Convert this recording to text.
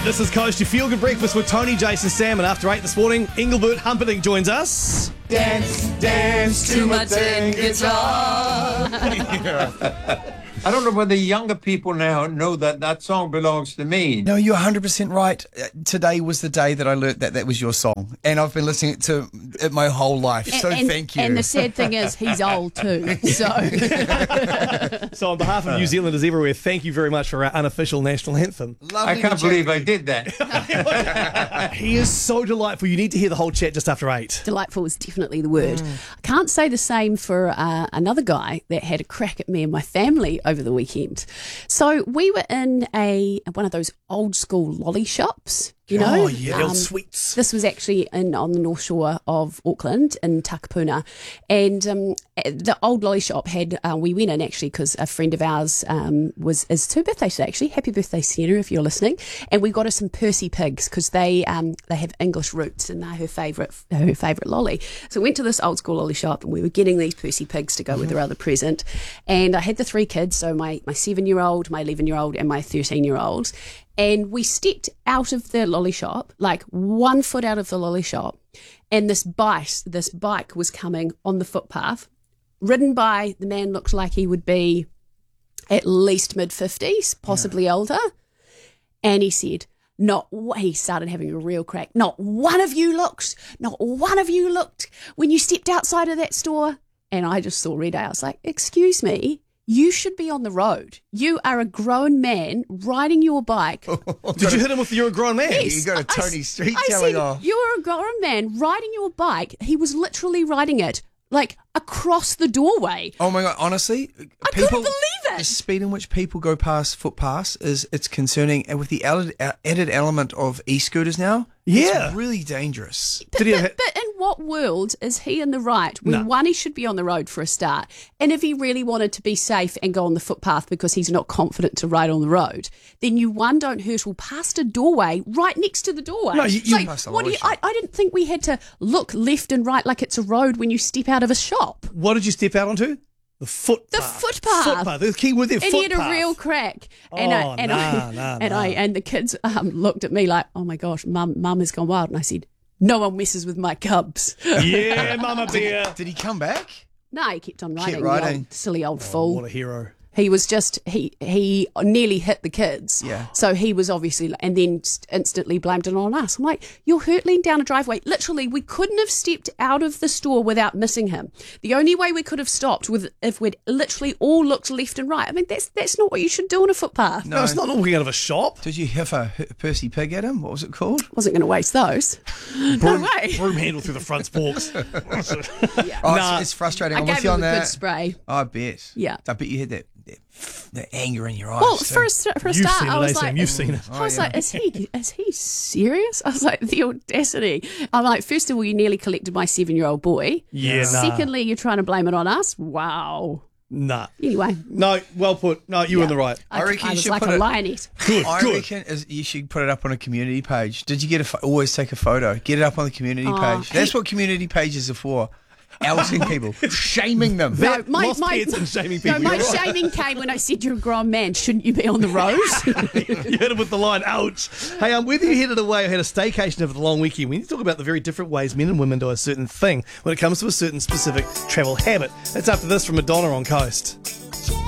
This is Coast, your feel-good breakfast with Tony, Jason, Sam, and after 8 this morning, Engelbert Humperdinck joins us. Dance, dance to my tin guitar. I don't know whether younger people now know that that song belongs to me. No, you're 100% right. Today was the day that I learnt that that was your song. And I've been listening to it my whole life. So thank you. And the sad thing is, he's old too. So So on behalf of New Zealanders everywhere, thank you very much for our unofficial national anthem. I can't believe I did that. He is so delightful. You need to hear the whole chat just after 8. delightful is definitely the word. I can't say the same for another guy that had a crack at me and my family over the weekend. So we were in one of those old school lolly shops. You know, Oh, yeah, the old sweets. This was actually on the North Shore of Auckland in Takapuna, and the old lolly shop had. We went in actually because a friend of ours is her birthday today. Actually, happy birthday, Sienna, if you're listening. And we got her some Percy Pigs because they have English roots and they're her favourite lolly. So we went to this old school lolly shop and we were getting these Percy Pigs to go with her other present. And I had the 3 kids, so my 7-year-old, my 11-year-old, and my 13-year-old. And we stepped out of the lolly shop, like 1 foot out of the lolly shop, and this bike was coming on the footpath, ridden by the man looked like he would be at least mid-50s, possibly older. And he said, he started having a real crack. Not one of you looked when you stepped outside of that store. And I just saw red. I was like, excuse me. You should be on the road. You are a grown man riding your bike. Did you hit him with "you're a grown man"? Yes. You got a Tony Street I telling said, off. you're a grown man riding your bike. He was literally riding it like across the doorway. Oh my God, honestly, I couldn't believe it. The speed in which people go past footpaths it's concerning, and with the added element of e-scooters now, Yeah. it's really dangerous. But in what world is he in the right when one, he should be on the road for a start, and if he really wanted to be safe and go on the footpath because he's not confident to ride on the road, then you don't hurtle past a doorway right next to the doorway. No, you like, past the what do lolly you, I didn't think we had to look left and right like it's a road when you step out of a shop. What did you step out onto? The footpath. The footpath. The key word there, And footpath. he had a real crack. And the kids looked at me like, oh my gosh, mum has gone wild. And I said, no one messes with my cubs. Yeah, Mama Bear. Did he come back? No, he kept on riding. Kept riding. The old, silly old fool. What a hero. He was just, he nearly hit the kids. Yeah. So he was obviously, and then instantly blamed it on us. I'm like, you're hurtling down a driveway. Literally, we couldn't have stepped out of the store without missing him. The only way we could have stopped was if we'd literally all looked left and right. I mean, that's not what you should do on a footpath. No, it's not walking out of a shop. Did you hiff a Percy Pig at him? What was it called? Wasn't going to waste those. No way. Broom handle through the front forks. Oh, Nah. it's frustrating. I I'm gave with you him on a that. good spray. I bet. Yeah. I bet you had that anger in your eyes. Well, too. for a start, You've seen it, I was Sam. like, You've seen it. I was like, is he serious? I was like, the audacity. I'm like, first of all, you nearly collected my 7-year-old boy. Yeah, nah. Secondly, you're trying to blame it on us. Wow. Nah. Anyway, No, well put. No, you were in the right. I reckon I you was should like put a it- lioness. Good, I good. reckon you should put it up on a community page. Did you get always take a photo? Get it up on the community page. That's what community pages are for. Outing people, shaming them. Lost pets and shaming people. No, my You're right. shaming came when I said you're a grown man. Shouldn't you be on the road? You hit him with the line, ouch. Hey, whether you headed away or had a staycation over the long weekend, we need to talk about the very different ways men and women do a certain thing when it comes to a certain specific travel habit. That's after this from Madonna on Coast.